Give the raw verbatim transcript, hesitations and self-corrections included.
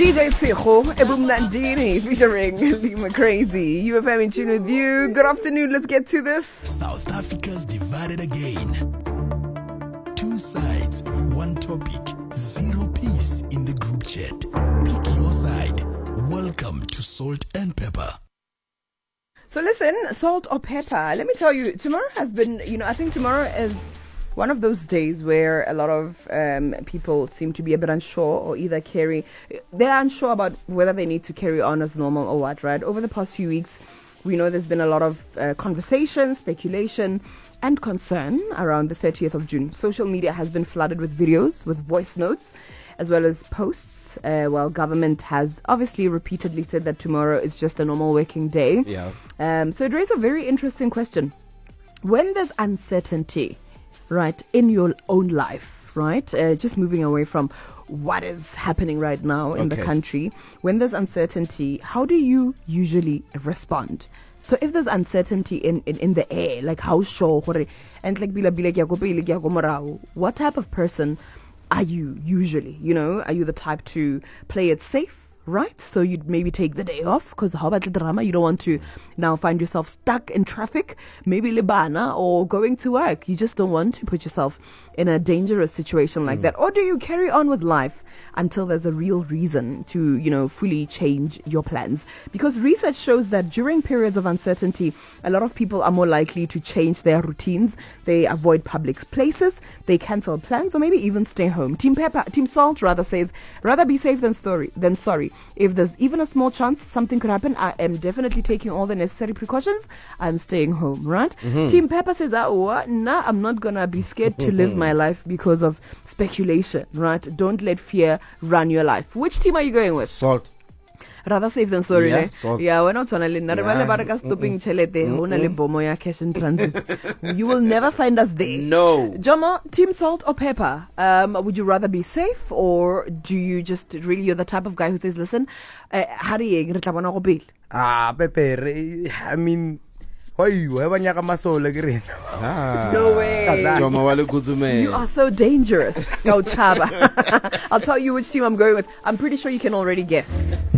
D J Tshego, Ebum Nandini, featuring Lima Crazy. U F M in tune with you. Good afternoon, let's get to this. South Africa's divided again. Two sides, one topic, zero peace in the group chat. Pick your side. Welcome to Salt and Pepper. So listen, salt or pepper. Let me tell you, tomorrow has been, you know, I think tomorrow is one of those days where a lot of um, people seem to be a bit unsure or either carry, they're unsure about whether they need to carry on as normal or what, right? Over the past few weeks, we know there's been a lot of uh, conversation, speculation, and concern around the thirtieth of June. Social media has been flooded with videos, with voice notes, as well as posts. Uh, while government has obviously repeatedly said that tomorrow is just a normal working day. Yeah. Um, so it raises a very interesting question. When there's uncertainty, right, in your own life, right, uh, just moving away from what is happening right now in Okay. the country, when there's uncertainty, how do you usually respond? So if there's uncertainty in, in, in the air, like how sure, hore- and like bila bila kya ko pele, kya ko morao, what type of person are you usually? You know, are you the type to play it safe, right? So you'd maybe take the day off because how about the drama? You don't want to now find yourself stuck in traffic, maybe Libana or going to work. You just don't want to put yourself in a dangerous situation like mm. that. Or do you carry on with life until there's a real reason to, you know, fully change your plans? Because research shows that during periods of uncertainty, a lot of people are more likely to change their routines. They avoid public places, they cancel plans, or maybe even stay home. Team Pepper, Team Salt rather says, rather be safe than sorry. Than sorry. If there's even a small chance something could happen, I am definitely taking all the necessary precautions. I'm staying home, right? Mm-hmm. Team Pepper says, ah, what? Nah, I'm not gonna be scared to live my life because of speculation, right? Don't let fear run your life. Which team are you going with? Salt. Rather safe than sorry, Yeah, ne? salt. Yeah, we're not trying to Yeah. baraka stopping chelete, hona le bomo ya cash in transit. You will never find us there. No. Jomo, Team Salt or Pepper? Um, would you rather be safe, or do you just really, you're the type of guy who says, listen, uh, hari re tla bona go pele? Ah, Pepe, re- I mean, why you have a masole green? Ah. No way. Joma wale kuzume. You are so dangerous. Go Chaba. I'll tell you which team I'm going with. I'm pretty sure you can already guess.